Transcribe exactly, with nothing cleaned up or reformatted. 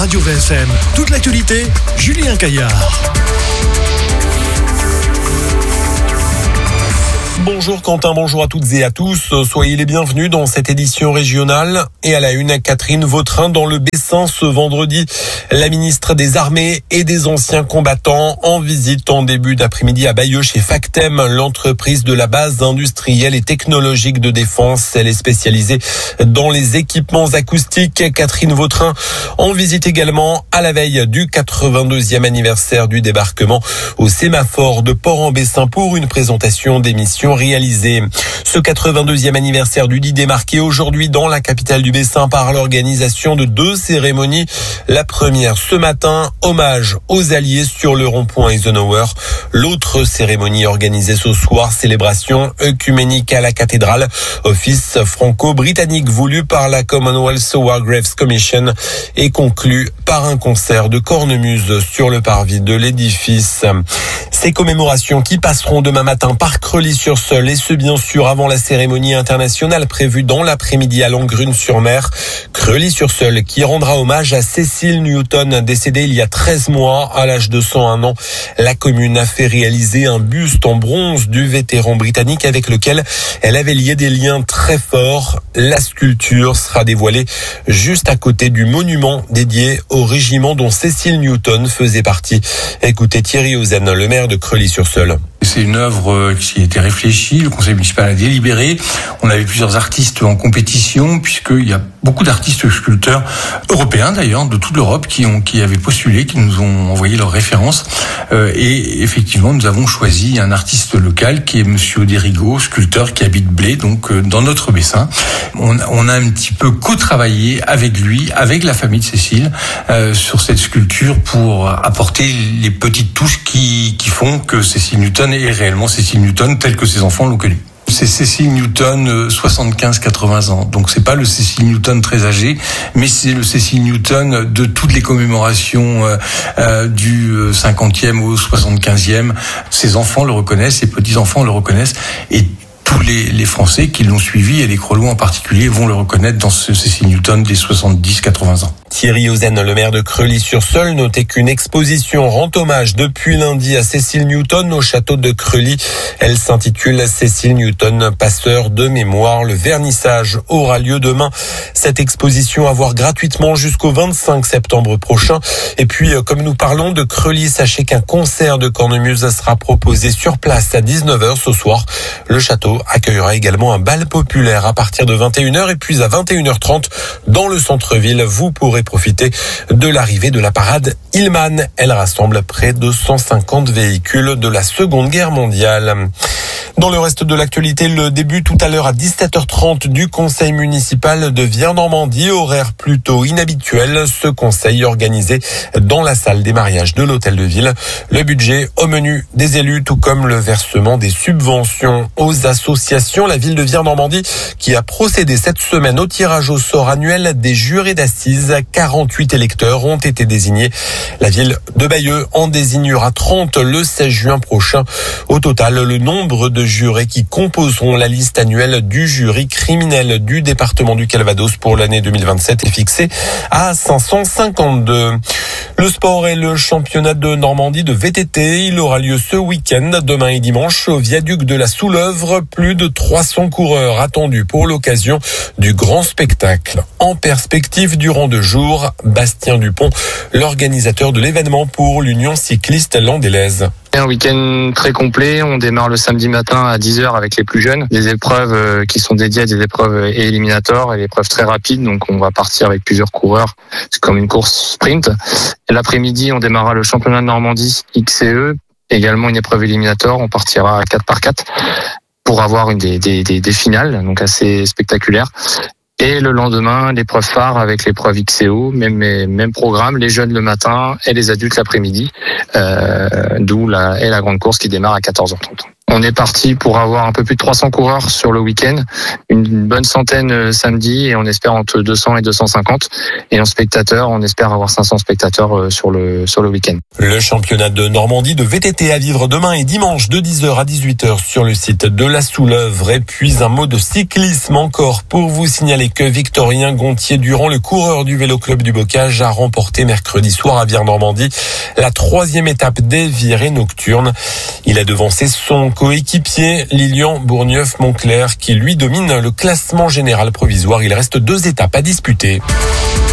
Radio V S M. Toute l'actualité, Julien Caillard. Bonjour Quentin, bonjour à toutes et à tous. Soyez les bienvenus dans cette édition régionale. Et à la une, Catherine Vautrin dans le Bessin ce vendredi. La ministre des Armées et des Anciens Combattants en visite en début d'après-midi à Bayeux chez Factem, l'entreprise de la base industrielle et technologique de défense. Elle est spécialisée dans les équipements acoustiques. Catherine Vautrin en visite également à la veille du quatre-vingt-deuxième anniversaire du débarquement au sémaphore de Port-en-Bessin pour une présentation d'émissions réalisée. Ce quatre-vingt-deuxième anniversaire du D I D est marqué aujourd'hui dans la capitale du Bessin par l'organisation de deux cérémonies. La première ce matin, hommage aux Alliés sur le rond-point Eisenhower. L'autre cérémonie organisée ce soir, célébration œcuménique à la cathédrale, office franco-britannique voulu par la Commonwealth War Graves Commission et conclu par un concert de cornemuse sur le parvis de l'édifice. Ces commémorations qui passeront demain matin par Creully-sur-Seulles et ce bien sûr avant la cérémonie internationale prévue dans l'après-midi à Langrune-sur-Mer. Creully-sur-Seulles qui rendra hommage à Cecil Newton, décédée il y a treize mois à l'âge de cent un ans. La commune a fait réaliser un buste en bronze du vétéran britannique avec lequel elle avait lié des liens très forts. La sculpture sera dévoilée juste à côté du monument dédié au régiment dont Cecil Newton faisait partie. Écoutez Thierry Ozen, le maire de Creully-sur-Seulles. C'est une œuvre qui a été réfléchie, le conseil municipal a délibéré. On avait plusieurs artistes en compétition, puisqu'il y a beaucoup d'artistes sculpteurs européens d'ailleurs, de toute l'Europe, qui ont qui avaient postulé, qui nous ont envoyé leurs références. Euh, et effectivement, nous avons choisi un artiste local qui est Monsieur Oderigo, sculpteur qui habite Blé, donc euh, dans notre Bessin. On, on a un petit peu co-travaillé avec lui, avec la famille de Cécile, euh, sur cette sculpture pour apporter les petites touches qui, qui font que Cecil Newton est réellement Cecil Newton tel que ses enfants l'ont connu. C'est Cecil Newton, soixante-quinze à quatre-vingts ans. Donc c'est pas le Cecil Newton très âgé, mais c'est le Cecil Newton de toutes les commémorations euh, euh, du cinquantième au soixante-quinzième. Ses enfants le reconnaissent, ses petits-enfants le reconnaissent, et tous les, les Français qui l'ont suivi, et les Crollois en particulier, vont le reconnaître dans ce Cecil Newton des soixante-dix à quatre-vingts ans. Thierry Ozen, le maire de Creully-sur-Seulles, notait qu'une exposition rend hommage depuis lundi à Cecil Newton au château de Creully. Elle s'intitule Cecil Newton, passeur de mémoire. Le vernissage aura lieu demain. Cette exposition à voir gratuitement jusqu'au vingt-cinq septembre prochain. Et puis, comme nous parlons de Creully, sachez qu'un concert de cornemuse sera proposé sur place à dix-neuf heures ce soir. Le château accueillera également un bal populaire à partir de vingt et une heures et puis à vingt et une heures trente dans le centre-ville. Vous pourrez profiter de l'arrivée de la parade Hillman. Elle rassemble près de cent cinquante véhicules de la Seconde Guerre mondiale. Dans le reste de l'actualité, le début tout à l'heure à dix-sept heures trente du conseil municipal de Viens-Normandie, horaire plutôt inhabituel. Ce conseil organisé dans la salle des mariages de l'hôtel de ville. Le budget au menu des élus, tout comme le versement des subventions aux associations. La ville de Viens-Normandie qui a procédé cette semaine au tirage au sort annuel des jurés d'assises. quarante-huit électeurs ont été désignés. La ville de Bayeux en désignera trente le seize juin prochain. Au total, le nombre de jurés qui composeront la liste annuelle du jury criminel du département du Calvados pour l'année deux mille vingt-sept est fixé à cinq cent cinquante-deux. Le sport et le championnat de Normandie de V T T, il aura lieu ce week-end, demain et dimanche, au viaduc de la Soulœuvre. Plus de trois cents coureurs attendus pour l'occasion du grand spectacle. En perspective durant deux jours, Bastien Dupont, l'organisateur de l'événement pour l'Union cycliste landaise. Un week-end très complet, on démarre le samedi matin à dix heures avec les plus jeunes, des épreuves qui sont dédiées à des épreuves éliminatoires et des épreuves très rapides, donc on va partir avec plusieurs coureurs, c'est comme une course sprint. Et l'après-midi, on démarrera le championnat de Normandie X C E, également une épreuve éliminatoire, on partira à quatre par quatre pour avoir une des, des, des, des finales, donc assez spectaculaires. Et le lendemain, l'épreuve phare avec l'épreuve X C O, même, même programme, les jeunes le matin et les adultes l'après-midi, euh, d'où la, et la grande course qui démarre à quatorze heures trente. On est parti pour avoir un peu plus de trois cents coureurs sur le week-end, une bonne centaine samedi et on espère entre deux cents et deux cent cinquante. Et en spectateurs, on espère avoir cinq cents spectateurs sur le sur le week-end. Le championnat de Normandie de V T T à vivre demain et dimanche de dix heures à dix-huit heures sur le site de la Souleuvre. Et puis un mot de cyclisme encore pour vous signaler que Victorien Gontier-Durand, le coureur du Vélo Club du Bocage, a remporté mercredi soir à Vire-Normandie la troisième étape des virées nocturnes. Il a devancé son coéquipier Lilian Bourgneuf-Moncler qui lui domine le classement général provisoire. Il reste deux étapes à disputer.